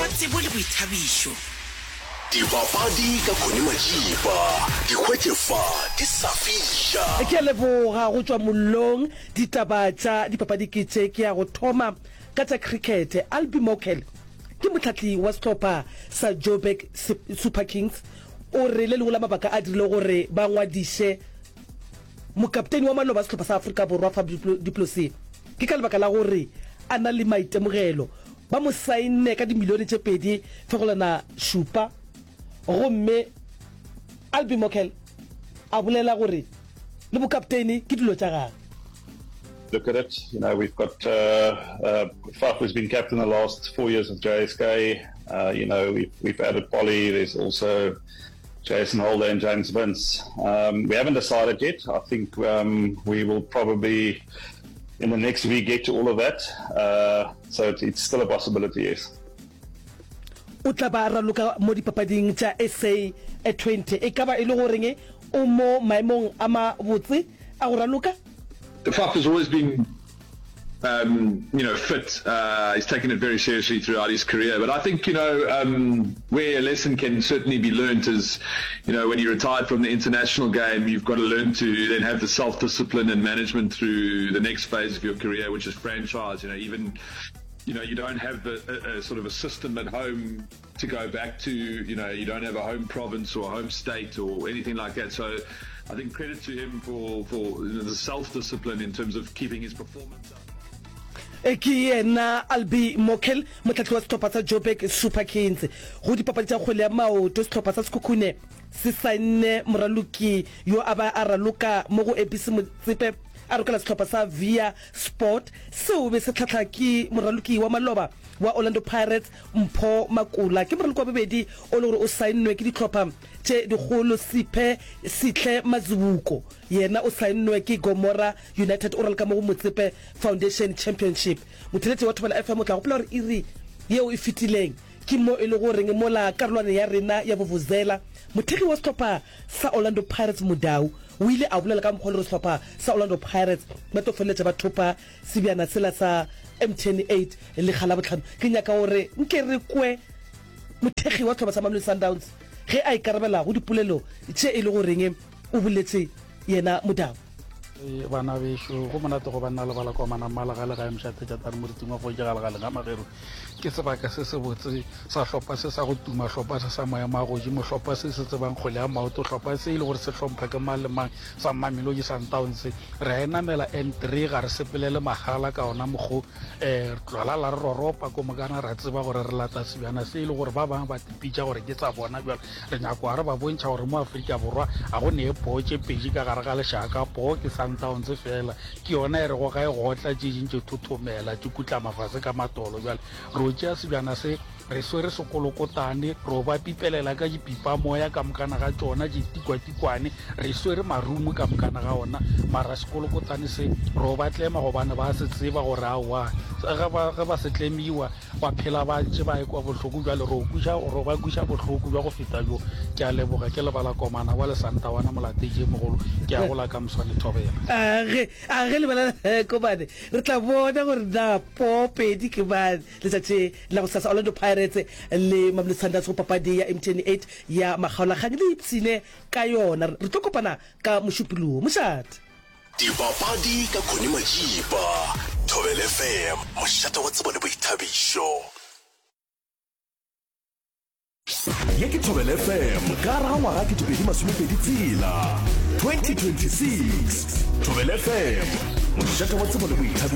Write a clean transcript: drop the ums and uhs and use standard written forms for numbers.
wa tsebo le boithabišo. Dibapadi ka Khone Madiba, di hwetlefa di sa fihla. Ke leboga go tswa mollong ditaba tša dipapadi ke tše ke ya go thoma ka tša cricket. Albi Mokel ke motlhatli wa sehlopha sa Joburg Super Kings o re le lengwe la mabaka a dirile gore ba ngwadiše mokapteni wa maloba sehlopha sa Afrika Borwa Fabio du Plessis ke ka lebaka la gore a na le maitemogelo ba mo sainne ka dimilione tše 2.7 gomme Albi Mokel a bolela gore le bokapteni ke dilo tša gagwe. Look at it, we've got Faf who's been captain the last 4 years of JSK. We've added Polly. There's also Jason Holder and James Vince. We haven't decided yet. I think we will probably in the next week get to all of that. So it's still a possibility, yes. O tla ba raloka mo dipapading tša SA 20 e ka ba e le goreng o mo maemong a mabotse a go raloka. Faf has always been fit. He's taken it very seriously throughout his career. But I think, where a lesson can certainly be learnt is, when you retired from the international game, you've got to learn to then have the self-discipline and management through the next phase of your career, which is franchise. You don't have a sort of a system at home to go back to. You don't have a home province or a home state or anything like that. So I think credit to him for the self-discipline in terms of keeping his performance up. Ke yena Albi Mokel motlhatli wa sehlopha sa Joburg Super Kings go dipapadi tša kgwele ya maoto sehlopha sa Sekhukhune se sainne moraloki yo a ba a raloka mo go ABC Motsepe a rokela sehlopha sa Via Sport seo be se tlhatlha ke moraloki wa maloba wa Orlando Pirates Mpho Makula ke moraloki wa bobedi o le gore o sainwe ke ditlhopha tše digolo Siphe Sihle Mazibuko yena o sainwe ke Gomora United o raloka mo go Motsepe Foundation Championship. Motheletši wa Thobela FM o tla gopola gore iri yeo e fetileng ke mo e le goreng mola karolwane ya rena ya Vuvuzela mothegi wa sehlopha sa Orlando Pirates Mudau o ile a bolela ka mokgwa le sehlopha sa Orlando Pirates ba tofeletse ba thopa sebjana sela sa MTN 8 le khala botlhano ke nyaka gore nke re kwe mothegi wa sehlopha sa Mamelodi Sundowns ge a ikarabela go dipolelo tše e le goreng o boletse yena Mudau. Bana besho go monate go bana le bala kwa mana mala ga le ga mšate tša tane mo ditingwa go ke ga le ga magero ke sebaka se se botse sa hlopa se sa go tuma hlopa se sa maemo a godimo hlopa se se tsebang kgole ya maoto hlopa se ile gore se hlompha ke mang le mang sa Mamelodi Sundowns re enamela N3 ga re sepelele magala ka ona mogo tlola la roropa ko mogana ra tseba gore re lata sebjana se ile gore ba bang ba tipitša gore ke tsa bona bjale re nyakwa re ba bontšha gore mo Afrika Borwa a go ne potše peji ka gare ga lešaka po ke Sundowns fela ke yona e re go ga e gotla tše dintše thothomela ke kutla mafase ka matolo bjale ro tšea sebjana se re swere sekolokotane ro ba pipelela ka dipipa moya ka mokana ga tsona ditikwatikwane re swere marumo ka mokana ga ona mara sekolokotane se ro ba tlema gobane ba se tseba gore awa ge ba se tlemiwa ba phela ba tše ba ekwa bohloko bjale ro ba kuša bohloko bja go feta jo ke a leboga ke lebala komana wa lesantawana molateje mogolo ke a gola ka Moswane Thobela a ge lebala komane re tla bona gore na popedi ke bane letšatši la go sasa Orlando Pirates le Mamelodi Sundowns go papadi ya MTN 8 ya makgaolakgang le ipsine ka yona re tlo kopana ka mošupologo mošate Dibapadi ka Khone Madiba, Thobela FM mošate wa tsebo le boithabišo. Ye ke Thobela FM ka ra ngwaga ke 2026 Thobela FM mošate wa tsebo le boithabišo.